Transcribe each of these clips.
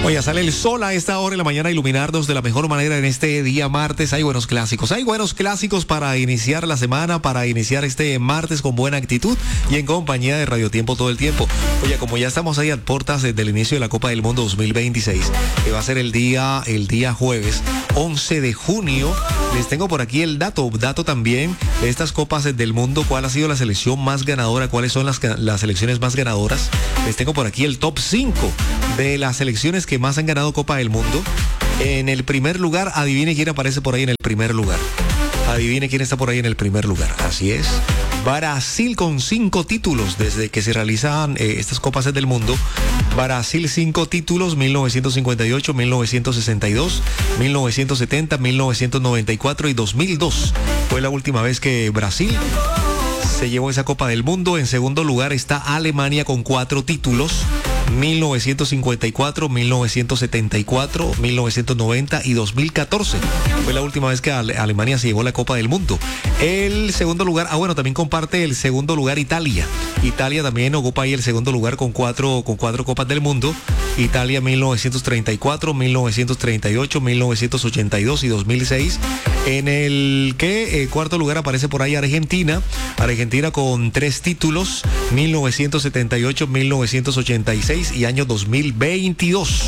Oye, sale el sol a esta hora de la mañana a iluminarnos de la mejor manera en este día martes. Hay buenos clásicos para iniciar la semana, para iniciar este martes con buena actitud y en compañía de Radio Tiempo todo el tiempo. Oye, como ya estamos ahí a puertas del inicio de la Copa del Mundo 2026, que va a ser el día jueves 11 de junio, les tengo por aquí el dato también de estas Copas del Mundo, cuál ha sido la selección más ganadora, cuáles son las selecciones más ganadoras. Les tengo por aquí el top 5 de las selecciones que más han ganado Copa del Mundo. En el primer lugar, adivine quién aparece por ahí en el primer lugar. Adivine quién está por ahí en el primer lugar. Así es, Brasil con 5 títulos desde que se realizan estas Copas del Mundo. Brasil 5 títulos, 1958, 1962, 1970, 1994 y 2002. Fue la última vez que Brasil se llevó esa Copa del Mundo. En segundo lugar está Alemania con 4 títulos. 1954, 1974, 1990 y 2014. Fue la última vez que Alemania se llevó la Copa del Mundo. El segundo lugar, también comparte el segundo lugar Italia. Italia también ocupa ahí el segundo lugar con cuatro Copas del Mundo. Italia 1934, 1938, 1982 y 2006. En el cuarto lugar aparece por ahí Argentina. Argentina con 3 títulos, 1978, 1986 y año 2022.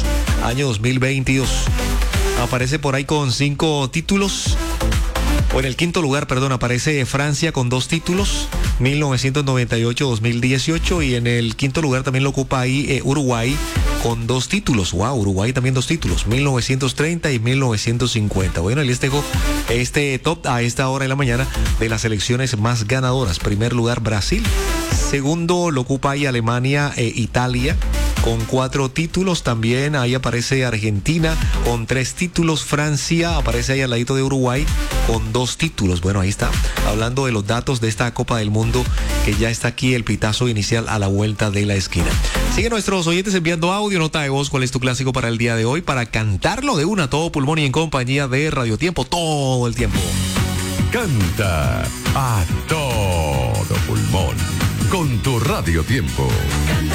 Aparece por ahí con 5 títulos. O en el quinto lugar, aparece Francia con 2 títulos, 1998-2018, y en el quinto lugar también lo ocupa ahí Uruguay con 2 títulos. Wow, Uruguay también 2 títulos, 1930 y 1950. Bueno, les dejo este top a esta hora de la mañana de las selecciones más ganadoras. Primer lugar Brasil, segundo lo ocupa ahí Alemania Italia con 4 títulos. También ahí aparece Argentina con 3 títulos. Francia aparece ahí al ladito de Uruguay con 2 títulos. Bueno, ahí está, hablando de los datos de esta Copa del Mundo, que ya está aquí el pitazo inicial a la vuelta de la esquina. Sigue nuestros oyentes enviando audio, nota de voz, cuál es tu clásico para el día de hoy, para cantarlo de una a todo pulmón y en compañía de Radio Tiempo todo el tiempo. Canta a todo pulmón con tu Radio Tiempo. Canta